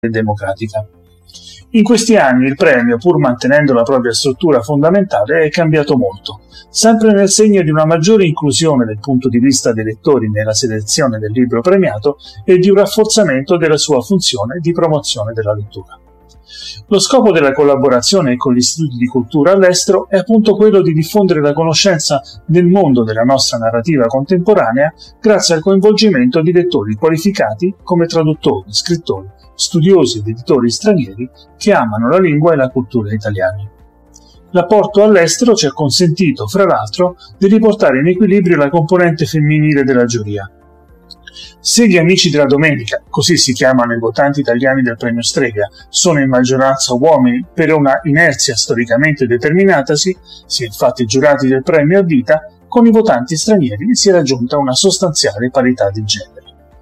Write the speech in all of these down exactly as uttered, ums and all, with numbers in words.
e democratica. In questi anni il premio, pur mantenendo la propria struttura fondamentale, è cambiato molto, sempre nel segno di una maggiore inclusione del punto di vista dei lettori nella selezione del libro premiato e di un rafforzamento della sua funzione di promozione della lettura. Lo scopo della collaborazione con gli istituti di cultura all'estero è appunto quello di diffondere la conoscenza nel mondo della nostra narrativa contemporanea grazie al coinvolgimento di lettori qualificati come traduttori, scrittori, studiosi ed editori stranieri che amano la lingua e la cultura italiani. L'apporto all'estero ci ha consentito, fra l'altro, di riportare in equilibrio la componente femminile della giuria. Se gli amici della domenica, così si chiamano i votanti italiani del premio Strega, sono in maggioranza uomini per una inerzia storicamente determinatasi, si è infatti giurati del premio a vita, con i votanti stranieri si è raggiunta una sostanziale parità di genere.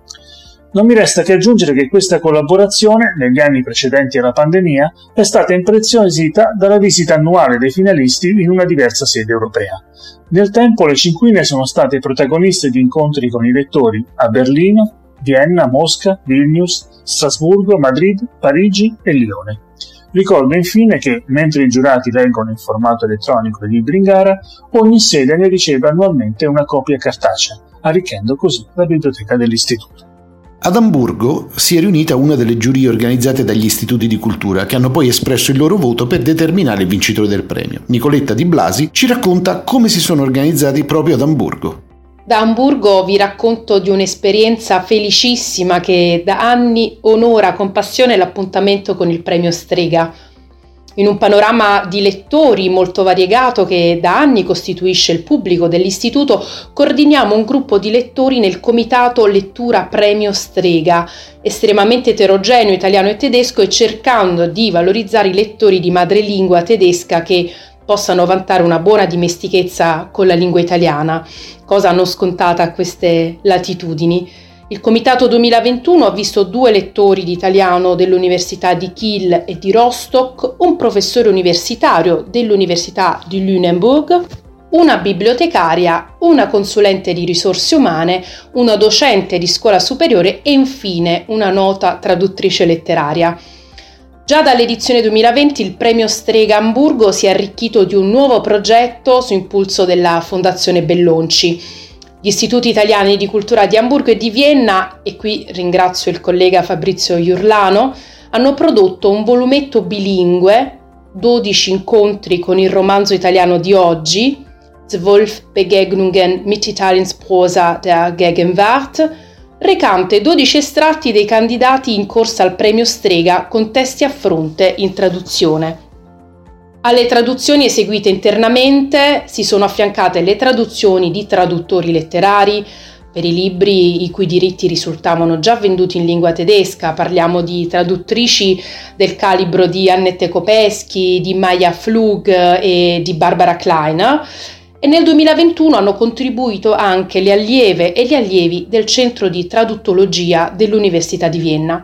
Non mi resta che aggiungere che questa collaborazione, negli anni precedenti alla pandemia, è stata impreziosita dalla visita annuale dei finalisti in una diversa sede europea. Nel tempo le cinquine sono state protagoniste di incontri con i lettori a Berlino, Vienna, Mosca, Vilnius, Strasburgo, Madrid, Parigi e Lione. Ricordo infine che, mentre i giurati leggono in formato elettronico i libri in gara, ogni sede ne riceve annualmente una copia cartacea, arricchendo così la biblioteca dell'istituto. Ad Amburgo si è riunita una delle giurie organizzate dagli istituti di cultura che hanno poi espresso il loro voto per determinare il vincitore del premio. Nicoletta Di Blasi ci racconta come si sono organizzati proprio ad Amburgo. Da Amburgo vi racconto di un'esperienza felicissima che da anni onora con passione l'appuntamento con il premio Strega. In un panorama di lettori molto variegato che da anni costituisce il pubblico dell'istituto, coordiniamo un gruppo di lettori nel comitato Lettura Premio Strega, estremamente eterogeneo italiano e tedesco e cercando di valorizzare i lettori di madrelingua tedesca che possano vantare una buona dimestichezza con la lingua italiana, cosa non scontata a queste latitudini. Il Comitato duemilaventuno ha visto due lettori di italiano dell'Università di Kiel e di Rostock, un professore universitario dell'Università di Lüneburg, una bibliotecaria, una consulente di risorse umane, una docente di scuola superiore e infine una nota traduttrice letteraria. Già dall'edizione duemilaventi il premio Strega Amburgo si è arricchito di un nuovo progetto su impulso della Fondazione Bellonci. Gli istituti italiani di cultura di Amburgo e di Vienna, e qui ringrazio il collega Fabrizio Iurlano, hanno prodotto un volumetto bilingue, dodici incontri con il romanzo italiano di oggi, zwölf Begegnungen mit Italiens Prosa der Gegenwart, recante dodici estratti dei candidati in corsa al premio Strega con testi a fronte in traduzione. Alle traduzioni eseguite internamente si sono affiancate le traduzioni di traduttori letterari per i libri i cui diritti risultavano già venduti in lingua tedesca. Parliamo di traduttrici del calibro di Annette Kopesky, di Maya Flug e di Barbara Kleiner. E nel duemilaventuno hanno contribuito anche le allieve e gli allievi del Centro di Traduttologia dell'Università di Vienna.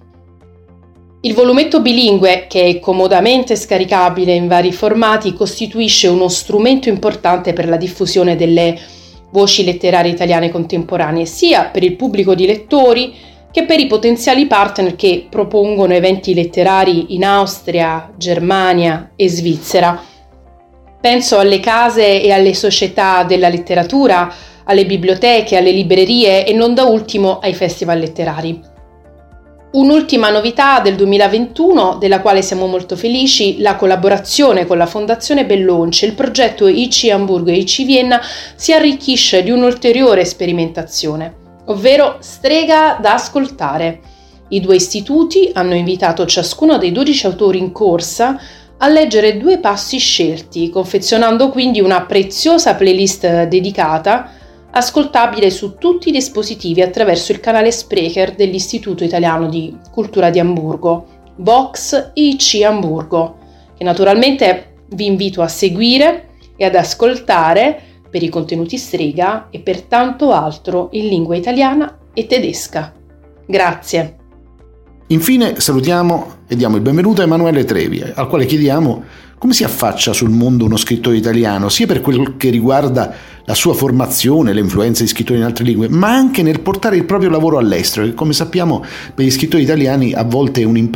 Il volumetto bilingue, che è comodamente scaricabile in vari formati, costituisce uno strumento importante per la diffusione delle voci letterarie italiane contemporanee, sia per il pubblico di lettori che per i potenziali partner che propongono eventi letterari in Austria, Germania e Svizzera. Penso alle case e alle società della letteratura, alle biblioteche, alle librerie e non da ultimo ai festival letterari. Un'ultima novità del duemilaventuno, della quale siamo molto felici, la collaborazione con la Fondazione Bellonci. Il progetto I C Amburgo e I C Vienna si arricchisce di un'ulteriore sperimentazione, ovvero Strega da ascoltare. I due istituti hanno invitato ciascuno dei dodici autori in corsa a leggere due passi scelti, confezionando quindi una preziosa playlist dedicata ascoltabile su tutti i dispositivi attraverso il canale Sprecher dell'Istituto Italiano di Cultura di Amburgo, Vox I C Amburgo, che naturalmente vi invito a seguire e ad ascoltare per i contenuti Strega e per tanto altro in lingua italiana e tedesca. Grazie. Infine salutiamo e diamo il benvenuto a Emanuele Trevi, al quale chiediamo Come si affaccia sul mondo uno scrittore italiano, sia per quel che riguarda la sua formazione, le influenze di scrittori in altre lingue, ma anche nel portare il proprio lavoro all'estero, che come sappiamo per gli scrittori italiani a volte è un